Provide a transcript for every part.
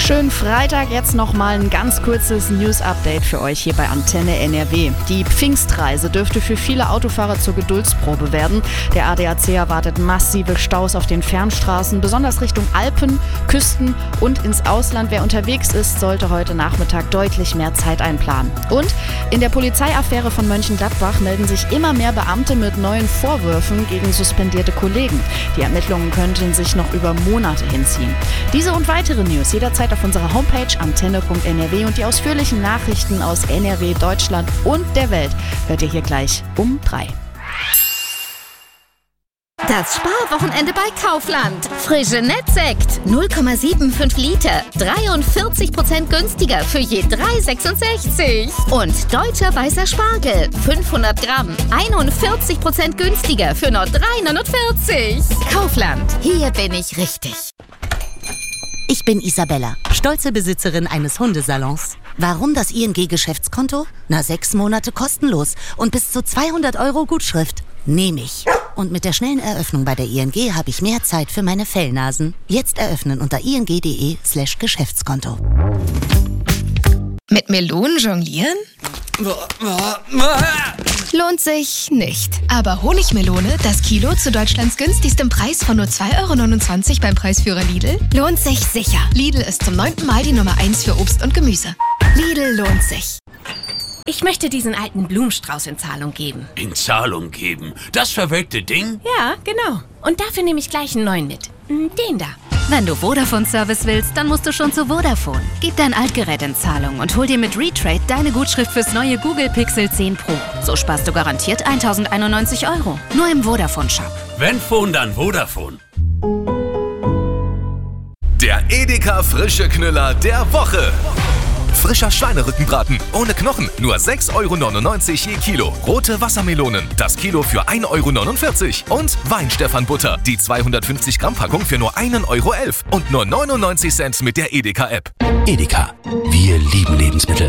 Schönen Freitag, jetzt nochmal ein ganz kurzes News-Update für euch hier bei Antenne NRW. Die Pfingstreise dürfte für viele Autofahrer zur Geduldsprobe werden. Der ADAC erwartet massive Staus auf den Fernstraßen, besonders Richtung Alpen, Küsten und ins Ausland. Wer unterwegs ist, sollte heute Nachmittag deutlich mehr Zeit einplanen. Und in der Polizeiaffäre von Mönchengladbach melden sich immer mehr Beamte mit neuen Vorwürfen gegen suspendierte Kollegen. Die Ermittlungen könnten sich noch über Monate hinziehen. Diese und weitere News jederzeit auf unserer Homepage antenne.nrw und die ausführlichen Nachrichten aus NRW, Deutschland und der Welt hört ihr hier gleich um 3. Das Sparwochenende bei Kaufland. Frische Nettsekt 0,75 Liter, 43% günstiger für je 3,66. Und deutscher weißer Spargel 500 Gramm, 41% günstiger für nur 3,49. Kaufland, hier bin ich richtig. Ich bin Isabella, stolze Besitzerin eines Hundesalons. Warum das ING-Geschäftskonto? 6 Monate kostenlos und bis zu 200 € Gutschrift. Nehme ich. Und mit der schnellen Eröffnung bei der ING habe ich mehr Zeit für meine Fellnasen. Jetzt eröffnen unter ing.de/Geschäftskonto. Mit Melonen jonglieren? Lohnt sich nicht. Aber Honigmelone, das Kilo zu Deutschlands günstigstem Preis von nur 2,29 € beim Preisführer Lidl, lohnt sich sicher. Lidl ist zum 9. Mal die Nummer 1 für Obst und Gemüse. Lidl lohnt sich. Ich möchte diesen alten Blumenstrauß in Zahlung geben. In Zahlung geben? Das verwelkte Ding? Ja, genau. Und dafür nehme ich gleich einen neuen mit. Den da. Wenn du Vodafone-Service willst, dann musst du schon zu Vodafone. Gib dein Altgerät in Zahlung und hol dir mit Retrade deine Gutschrift fürs neue Google Pixel 10 Pro. So sparst du garantiert 1.091 €. Nur im Vodafone-Shop. Wenn Phone, dann Vodafone. Der Edeka Frische Knüller der Woche. Frischer Schweinerückenbraten ohne Knochen, nur 6,99 € je Kilo. Rote Wassermelonen, das Kilo für 1,49 € Und Weinstefan-Butter, die 250 Gramm Packung für nur 1,11 € und nur 99 Cent mit der Edeka-App. Edeka, wir lieben Lebensmittel.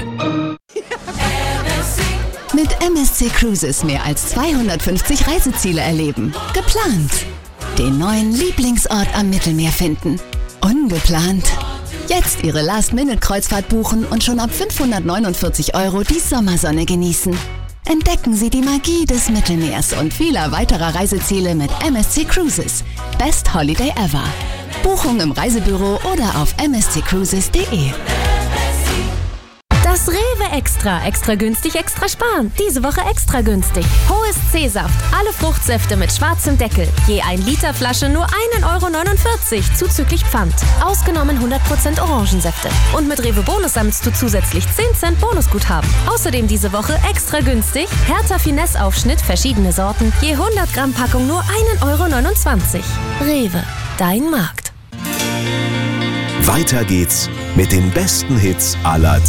Mit MSC Cruises mehr als 250 Reiseziele erleben. Geplant. Den neuen Lieblingsort am Mittelmeer finden. Ungeplant. Jetzt Ihre Last-Minute-Kreuzfahrt buchen und schon ab 549 € die Sommersonne genießen. Entdecken Sie die Magie des Mittelmeers und vieler weiterer Reiseziele mit MSC Cruises. Best Holiday ever. Buchung im Reisebüro oder auf msccruises.de. Das Rewe Extra. Extra günstig, extra sparen. Diese Woche extra günstig. Hohes C-Saft. Alle Fruchtsäfte mit schwarzem Deckel. Je 1 Liter Flasche nur 1,49 € zuzüglich Pfand. Ausgenommen 100% Orangensäfte. Und mit Rewe Bonus sammelst du zusätzlich 10 Cent Bonusguthaben. Außerdem diese Woche extra günstig. Hertha Finesse Aufschnitt, verschiedene Sorten. Je 100 Gramm Packung nur 1,29 €. Rewe. Dein Markt. Weiter geht's mit den besten Hits aller